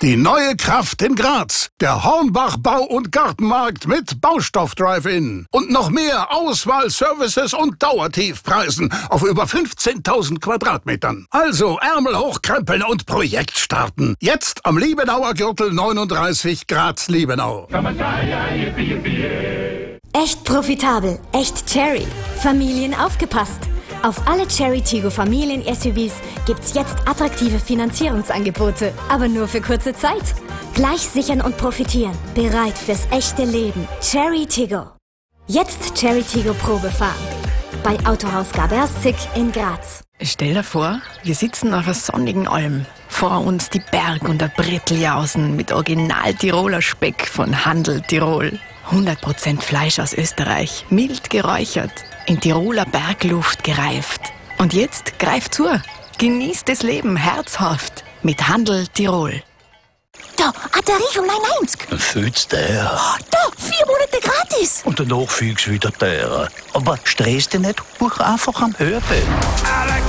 Die neue Kraft in Graz. Der Hornbach Bau- und Gartenmarkt mit Baustoff-Drive-In. Und noch mehr Auswahl, Services und Dauertiefpreisen auf über 15.000 Quadratmetern. Also Ärmel hochkrempeln und Projekt starten. Jetzt am Liebenauer Gürtel 39 Graz-Liebenau. Echt profitabel, echt Cherry. Familien aufgepasst. Auf alle Cherry Tiggo Familien-SUVs gibt's jetzt attraktive Finanzierungsangebote. Aber nur für kurze Zeit. Gleich sichern und profitieren. Bereit fürs echte Leben. Cherry Tiggo. Jetzt Cherry Tiggo Probe fahren. Bei Autohaus Gaberstig in Graz. Stell dir vor, wir sitzen auf einer sonnigen Alm. Vor uns die Berg- und der Bretteljausen mit Original-Tiroler Speck von Handel Tirol. 100% Fleisch aus Österreich, mild geräuchert, in Tiroler Bergluft gereift. Und jetzt greift zu, genießt das Leben herzhaft mit Handel Tirol. Da, eine Tarif um 99. Fühlst du her? Da, 4 Monate gratis. Und danach fühlst du wieder teurer. Aber stress dich nicht, buch einfach am Hörbild.